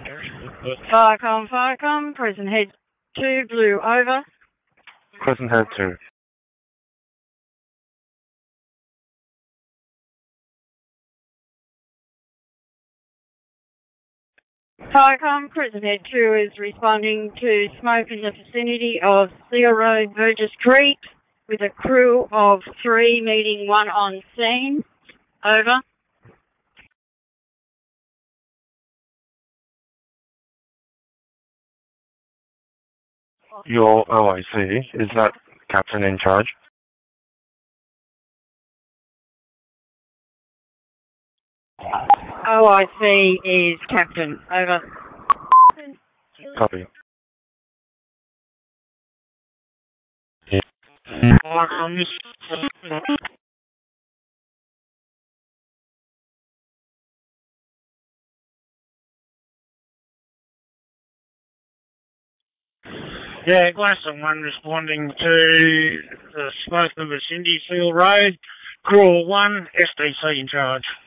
Firecom, Crescent Head 2, Blue, over. Crescent Head 2. Firecom, Crescent Head 2 is responding to smoke in the vicinity of Seal Road, Burgess Creek, with a crew of 3 meeting 1 on scene. Over. Your OIC, is that captain in charge? OIC is captain. Over. Copy. Yeah, Glasson 1 responding to the smoke in the vicinity, Seal Road. Crew 1, SDC in charge.